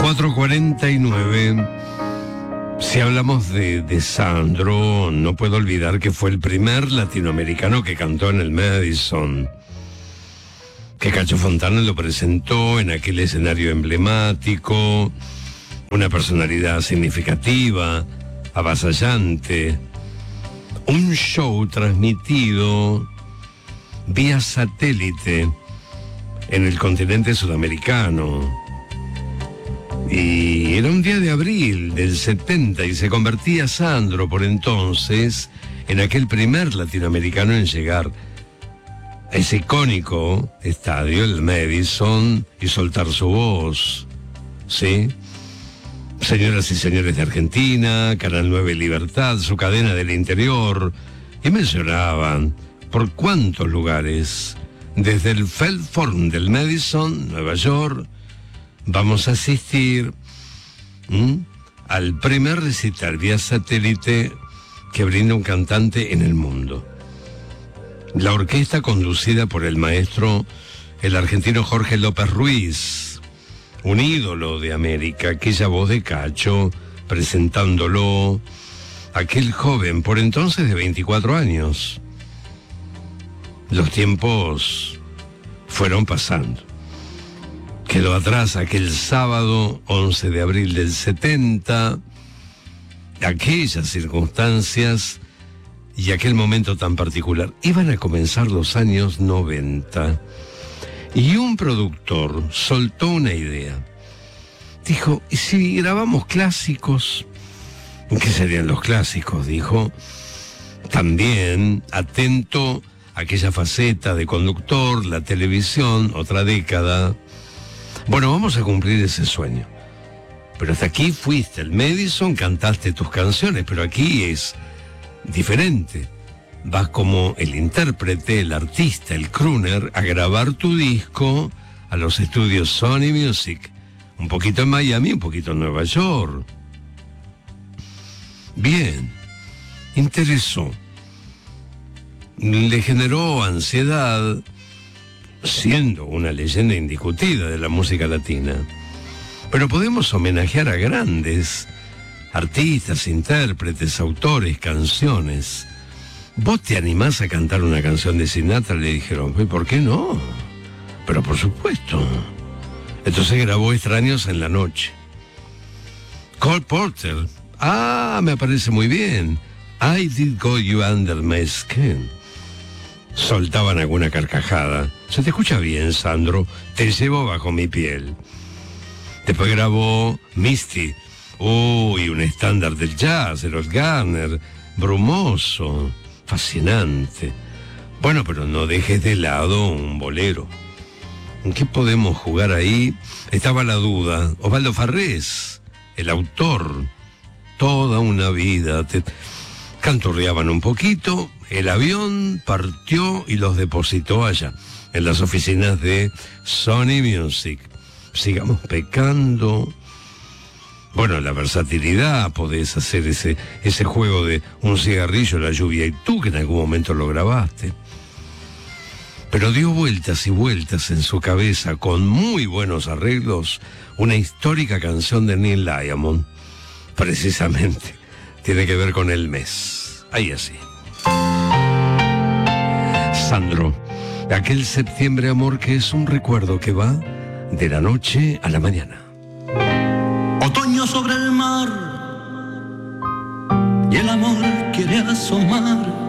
4:49. Si hablamos de Sandro, no puedo olvidar que fue el primer latinoamericano que cantó en el Madison, que Cacho Fontana lo presentó en aquel escenario emblemático, una personalidad significativa, avasallante, un show transmitido vía satélite en el continente sudamericano. Y era un día de abril del 70 y se convertía Sandro por entonces en aquel primer latinoamericano en llegar a ese icónico estadio, el Madison, y soltar su voz, ¿sí? Señoras y señores de Argentina, Canal 9 Libertad, su cadena del interior, y mencionaban por cuántos lugares, desde el Felt Forum del Madison, Nueva York, vamos a asistir al primer recital vía satélite que brinda un cantante en el mundo. La orquesta conducida por el maestro, el argentino Jorge López Ruiz, un ídolo de América, aquella voz de Cacho presentándolo, aquel joven por entonces de 24 años. Los tiempos fueron pasando. Quedó atrás aquel sábado 11 de abril del 70, aquellas circunstancias y aquel momento tan particular. Iban a comenzar los años 90 y un productor soltó una idea. Dijo, ¿y si grabamos clásicos? ¿Qué serían los clásicos? Dijo, también atento a aquella faceta de conductor, la televisión, otra década. Bueno, vamos a cumplir ese sueño. Pero hasta aquí fuiste al Madison, cantaste tus canciones, pero aquí es diferente. Vas como el intérprete, el artista, el crooner, a grabar tu disco a los estudios Sony Music. Un poquito en Miami, un poquito en Nueva York. Bien, interesó. Le generó ansiedad, siendo una leyenda indiscutida de la música latina. Pero podemos homenajear a grandes artistas, intérpretes, autores, canciones. ¿Vos te animás a cantar una canción de Sinatra? Le dijeron, ¿por qué no? Pero por supuesto. Entonces grabó Extraños en la Noche. Cole Porter, me parece muy bien. I Did Go You Under My Skin. Soltaban alguna carcajada. Se te escucha bien, Sandro. Te llevo bajo mi piel. Después grabó Misty. Uy, un estándar del jazz, Eros Garner. Brumoso. Fascinante. Bueno, pero no dejes de lado un bolero. ¿En qué podemos jugar ahí? Estaba la duda. Osvaldo Farrés, el autor. Toda una vida. Canturreaban un poquito. El avión partió y los depositó allá, en las oficinas de Sony Music. Sigamos pecando. Bueno, la versatilidad, podés hacer ese juego de un cigarrillo, la lluvia y tú, que en algún momento lo grabaste. Pero dio vueltas y vueltas en su cabeza, con muy buenos arreglos, una histórica canción de Neil Diamond. Precisamente, tiene que ver con el mes. Ahí así. Sandro, aquel septiembre, amor, que es un recuerdo que va de la noche a la mañana. Otoño sobre el mar y el amor quiere asomar